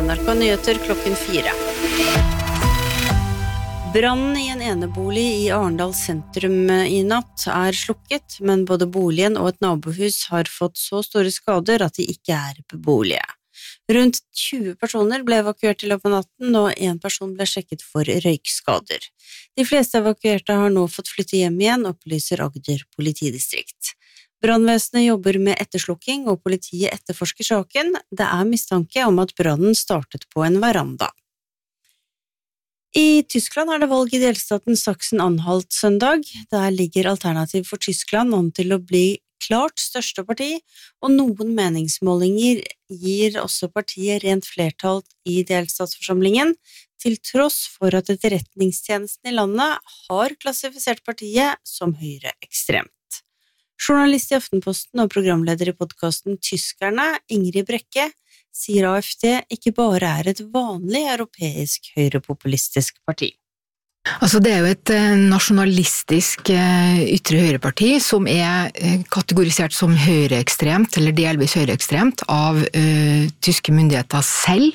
NRK Nyheter klokken 4. Brannen I en enebolig I Arendal sentrum I natt slukket, men både boligen og et nabohus har fått så store skader at de ikke beboelige. Rundt 20 personer ble evakuert I løpet av natten, og en person ble sjekket for røykskader. De fleste evakuerte har nå fått flytte hjem igjen, opplyser Agder politidistrikt. Brannvesenet jobber med etterslukking, og politiet etterforsker saken. Det mistanke om at brannen startet på en veranda. I Tyskland det valg I delstaten Sachsen-Anhalt søndag. Der ligger Alternativ for Tyskland an til å bli klart største parti, og noen meningsmålinger gir også partiet rent flertall I delstatsforsamlingen, til tross for at etterretningstjenesten I landet har klassifisert partiet som høyreekstremt. Journalist I Aftenposten og programleder I podcasten Tyskerne, Ingrid Brekke, sier AFD ikke bare et vanlig europeisk høyrepopulistisk parti. Altså det jo et nasjonalistisk ytre høyreparti som kategorisert som høyreekstremt eller delvis høyreekstremt av tyske myndigheter selv.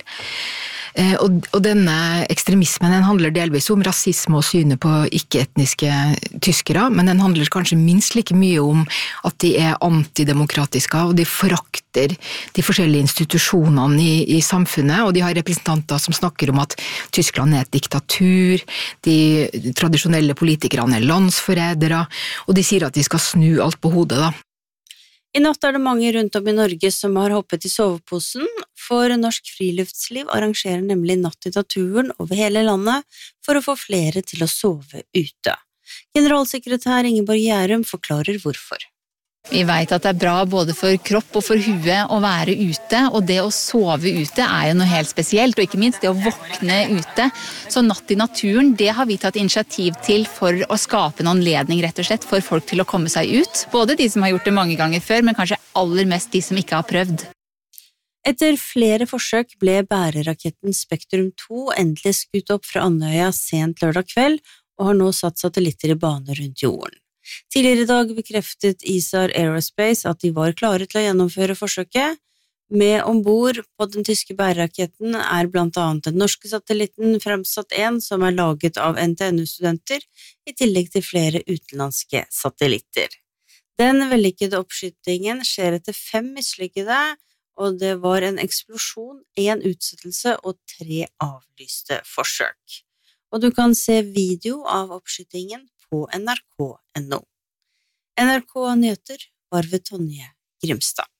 Og denne ekstremismen den handler delvis om rasisme og synet på ikke-etniske tyskere, men den handler kanskje minst like mye om at de antidemokratiske, og de forakter de forskjellige institusjonene I samfunnet, og de har representanter som snakker om at Tyskland et diktatur, de tradisjonelle politikerne landsforrædere, og de sier at de skal snu alt på hodet da. I natt det mange rundt om I Norge som har hoppet I soveposen, for Norsk Friluftsliv arrangerer nemlig natt I naturen over hele landet for å få flere til å sove ute. Generalsekretær Ingeborg Gjærum forklarer hvorfor. Vi vet at det bra både for kropp og for hue å være ute, og det å sove ute jo noe helt spesielt, og ikke minst det å våkne ute. Så natt I naturen, det har vi tatt initiativ til for å skape en anledning rett og slett for folk til å komme seg ut. Både de som har gjort det mange ganger før, men kanskje aller mest de som ikke har prøvd. Etter flere forsøk ble bæreraketten Spektrum 2 endelig skutt opp fra Andøya sent lørdag kveld, og har nå satt satellitter I bane rundt jorden. Tidligere I dag bekreftet ISAR Aerospace at de var klare til å gjennomføre forsøket. Med ombord på den tyske bæreraketten blant annet den norske satellitten Fremsat 1 som laget av NTNU-studenter, I tillegg til flere utenlandske satellitter. Den vellykkede oppskytingen skjer etter 5 mislykkede, og det var en eksplosjon, en utsettelse og 3 avlyste forsøk. Og du kan se video av oppskytingen på NRK.no. NRK Nyheter var ved Tonje Grimstad.